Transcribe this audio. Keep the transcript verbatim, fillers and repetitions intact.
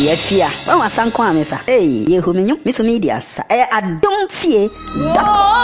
Hey, Efia. When was Sanko Amesa? Hey, Yehuminyo, Miss Medias. Eh, I don't fear.